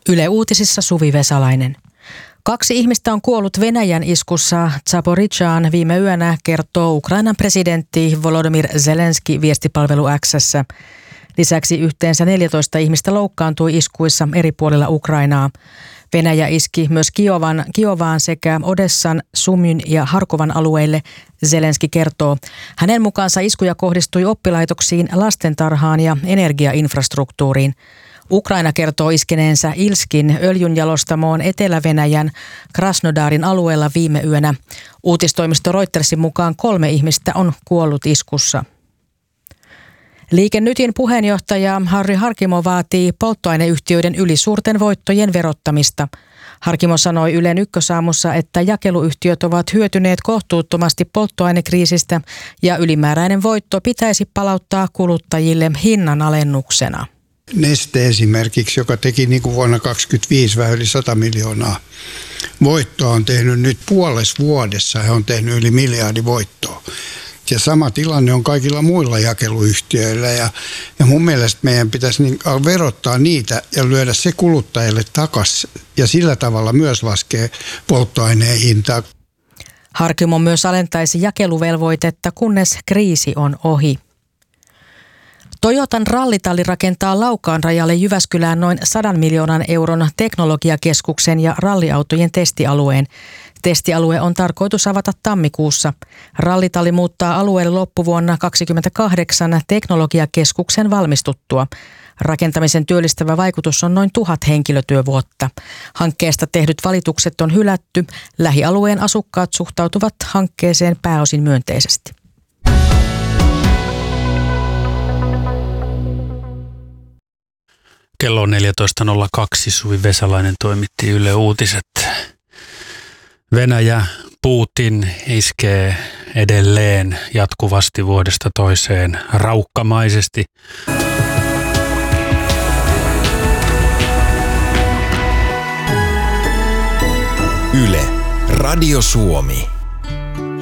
Yle Uutisissa Suvi Vesalainen. 2 ihmistä on kuollut Venäjän iskussa Zaporizhzhyaan viime yönä, kertoo Ukrainan presidentti Volodymyr Zelenski viestipalvelu X:ssä. Lisäksi yhteensä 14 ihmistä loukkaantui iskuissa eri puolilla Ukrainaa. Venäjä iski myös Kiovaan sekä Odessan, Sumyn ja Harkovan alueille, Zelenski kertoo. Hänen mukaansa iskuja kohdistui oppilaitoksiin, lastentarhaan ja energiainfrastruktuuriin. Ukraina kertoo iskeneensä Ilskin öljynjalostamoon Etelä-Venäjän Krasnodarin alueella viime yönä. Uutistoimisto Reutersin mukaan 3 ihmistä on kuollut iskussa. Liike Nytin puheenjohtaja Harri Harkimo vaatii polttoaineyhtiöiden ylisuurten voittojen verottamista. Harkimo sanoi Ylen Ykkösaamussa, että jakeluyhtiöt ovat hyötyneet kohtuuttomasti polttoainekriisistä ja ylimääräinen voitto pitäisi palauttaa kuluttajille hinnanalennuksena. Neste esimerkiksi, joka teki niin kuin vuonna 2025 vähän yli 100 miljoonaa voittoa, on tehnyt nyt puolessa vuodessa, he on tehnyt yli miljardi voittoa. Ja sama tilanne on kaikilla muilla jakeluyhtiöillä ja mun mielestä meidän pitäisi verottaa niitä ja lyödä se kuluttajille takaisin ja sillä tavalla myös laskee polttoaineen hintaa. Harkimo myös alentaisi jakeluvelvoitetta, kunnes kriisi on ohi. Toyotan rallitalli rakentaa Laukaan rajalle Jyväskylään noin 100 miljoonan euron teknologiakeskuksen ja ralliautojen testialueen. Testialue on tarkoitus avata tammikuussa. Rallitalli muuttaa alueelle loppuvuonna 2028 teknologiakeskuksen valmistuttua. Rakentamisen työllistävä vaikutus on noin 1000 henkilötyövuotta. Hankkeesta tehdyt valitukset on hylätty. Lähialueen asukkaat suhtautuvat hankkeeseen pääosin myönteisesti. Kello on 14.02. Suvi Vesalainen toimitti Yle Uutiset. Venäjä, Putin iskee edelleen jatkuvasti vuodesta toiseen raukkamaisesti. Yle, Radio Suomi.